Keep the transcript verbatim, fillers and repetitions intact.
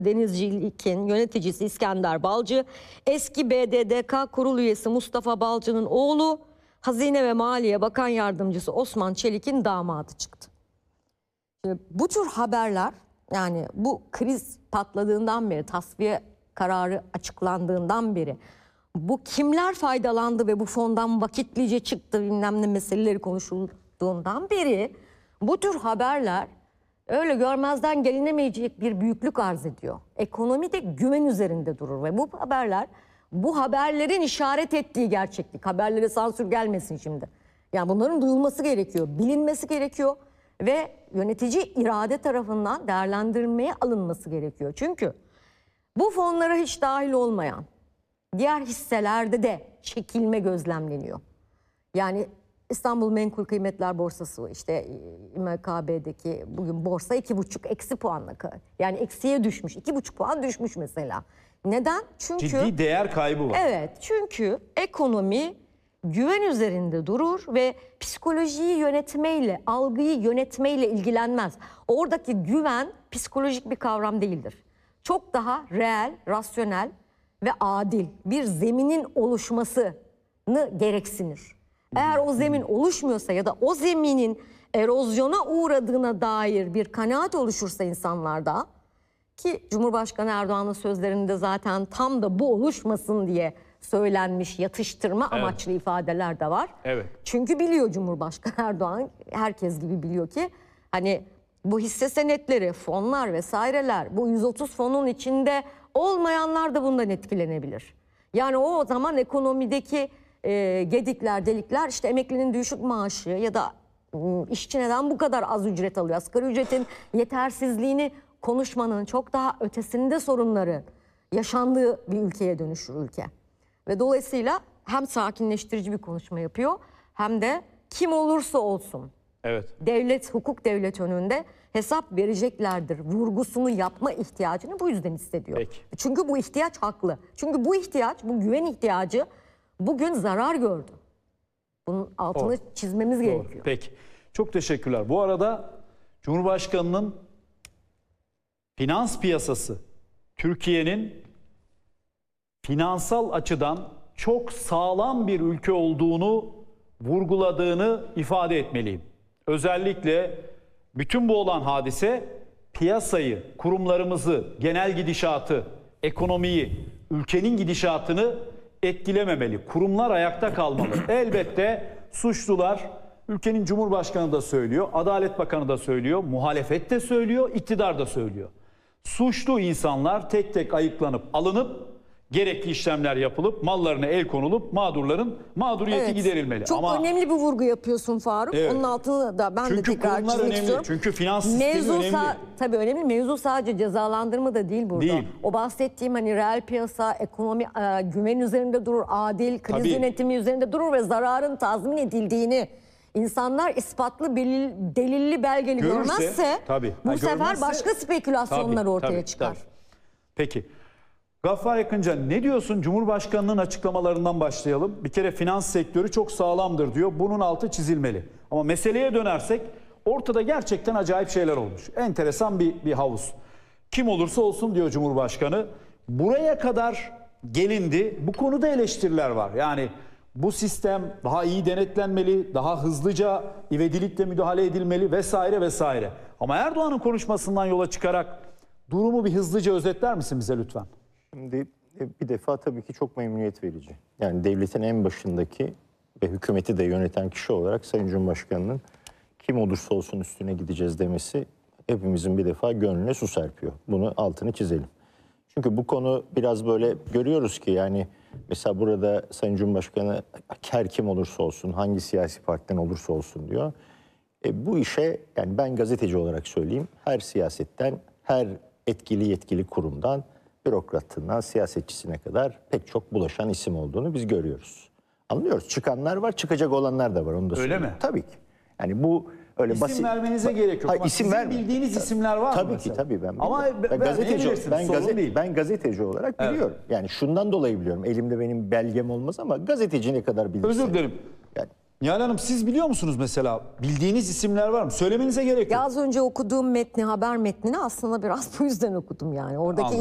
Denizcilik'in yöneticisi İskender Balcı, eski B D D K kurul üyesi Mustafa Balcı'nın oğlu, Hazine ve Maliye Bakan Yardımcısı Osman Çelik'in damadı çıktı. Şimdi bu tür haberler, yani bu kriz patladığından beri, tasfiye kararı açıklandığından beri bu kimler faydalandı ve bu fondan vakitlice çıktı bilmem ne meseleleri konuşulduğundan beri bu tür haberler öyle görmezden gelinemeyecek bir büyüklük arz ediyor. Ekonomi de güven üzerinde durur ve bu haberler, bu haberlerin işaret ettiği gerçeklik. Haberlere sansür gelmesin şimdi. Yani bunların duyulması gerekiyor, bilinmesi gerekiyor ve yönetici irade tarafından değerlendirilmeye alınması gerekiyor. Çünkü bu fonlara hiç dahil olmayan diğer hisselerde de çekilme gözlemleniyor. Yani İstanbul Menkul Kıymetler Borsası, işte İ M K B'deki bugün borsa iki buçuk eksi puanla, yani eksiye düşmüş, iki buçuk puan düşmüş mesela. Neden? Çünkü ciddi değer kaybı var. Evet, çünkü ekonomi güven üzerinde durur ve psikolojiyi yönetmeyle, algıyı yönetmeyle ilgilenmez. Oradaki güven psikolojik bir kavram değildir. Çok daha reel, rasyonel ve adil bir zeminin oluşmasını gereksinir. Eğer o zemin oluşmuyorsa ya da o zeminin erozyona uğradığına dair bir kanaat oluşursa insanlarda, ki Cumhurbaşkanı Erdoğan'ın sözlerinde zaten tam da bu oluşmasın diye söylenmiş yatıştırma Evet. amaçlı ifadeler de var. Evet. Çünkü biliyor Cumhurbaşkanı Erdoğan, herkes gibi biliyor ki hani bu hisse senetleri, fonlar vesaireler, bu yüz otuz fonun içinde olmayanlar da bundan etkilenebilir. Yani o zaman ekonomideki e, gedikler, delikler, işte emeklinin düşük maaşı ya da ıı, işçi neden bu kadar az ücret alıyor? Asgari ücretin yetersizliğini konuşmanın çok daha ötesinde sorunları yaşandığı bir ülkeye dönüşür ülke. Ve dolayısıyla hem sakinleştirici bir konuşma yapıyor hem de kim olursa olsun Evet. devlet, hukuk devlet önünde hesap vereceklerdir vurgusunu yapma ihtiyacını bu yüzden hissediyor. Peki. Çünkü bu ihtiyaç haklı. Çünkü bu ihtiyaç, bu güven ihtiyacı bugün zarar gördü. Bunun altını Doğru. çizmemiz Doğru. gerekiyor. Peki. Çok teşekkürler. Bu arada Cumhurbaşkanı'nın finans piyasası Türkiye'nin finansal açıdan çok sağlam bir ülke olduğunu vurguladığını ifade etmeliyim. Özellikle bütün bu olan hadise piyasayı, kurumlarımızı, genel gidişatı, ekonomiyi, ülkenin gidişatını etkilememeli. Kurumlar ayakta kalmalı. Elbette suçlular, ülkenin Cumhurbaşkanı da söylüyor, Adalet Bakanı da söylüyor, muhalefet de söylüyor, iktidar da söylüyor. Suçlu insanlar tek tek ayıklanıp alınıp gerekli işlemler yapılıp mallarına el konulup mağdurların mağduriyeti Evet, giderilmeli. çok Ama önemli bir vurgu yapıyorsun Faruk. Evet. Onun altını da ben Çünkü de tekrar kurumlar çizmek önemli. istiyorum. Çünkü finans sistemi Mevzu önemli. sa- tabii önemli. Mevzu sadece cezalandırma da değil burada. Değil. O bahsettiğim hani reel piyasa, ekonomi e, güven üzerinde durur, adil, kriz Tabii. yönetimi üzerinde durur ve zararın tazmin edildiğini insanlar ispatlı, belil, delilli, belgeli Görürse, görmezse tabii. bu Ha, sefer görmezse- başka spekülasyonlar Tabii, ortaya tabii, çıkar. tabii. Peki. Gaffar Yakınca ne diyorsun? Cumhurbaşkanının açıklamalarından başlayalım. Bir kere finans sektörü çok sağlamdır diyor. Bunun altı çizilmeli. Ama meseleye dönersek ortada gerçekten acayip şeyler olmuş. Enteresan bir, bir havuz. Kim olursa olsun diyor Cumhurbaşkanı. Buraya kadar gelindi. Bu konuda eleştiriler var. Yani bu sistem daha iyi denetlenmeli, daha hızlıca ivedilikle müdahale edilmeli vesaire vesaire. Ama Erdoğan'ın konuşmasından yola çıkarak durumu bir hızlıca özetler misin bize lütfen? Şimdi bir defa tabii ki çok memnuniyet verici. Yani devletin en başındaki ve hükümeti de yöneten kişi olarak Sayın Cumhurbaşkanı'nın kim olursa olsun üstüne gideceğiz demesi hepimizin bir defa gönlüne su serpiyor. Bunu altını çizelim. Çünkü bu konu biraz böyle görüyoruz ki yani mesela burada Sayın Cumhurbaşkanı her kim olursa olsun, hangi siyasi partiden olursa olsun diyor. E, bu işe yani ben gazeteci olarak söyleyeyim, her siyasetten, her etkili yetkili kurumdan, bürokratından siyasetçisine kadar pek çok bulaşan isim olduğunu biz görüyoruz. Anlıyoruz. Çıkanlar var, çıkacak olanlar da var. Onu da Öyle söyleyeyim. mi? Tabii ki. Yani bu öyle İsim basit. vermenize gerek yok. Hayır, Ama isim sizin verme. bildiğiniz isimler var mı Tabii mesela? ki tabii ben Ama biliyorum. ben, ben gazeteci ben, sorun gazete, değil. ben gazeteci olarak Evet. biliyorum. Yani şundan dolayı biliyorum. Elimde benim belgem olmaz ama gazeteci ne kadar bilirse. Özür dilerim. Yani Nihal Hanım siz biliyor musunuz mesela? Bildiğiniz isimler var mı? Söylemenize gerek yok. Ya az önce okuduğum metni, haber metnini aslında biraz bu yüzden okudum yani. Oradaki Anladım.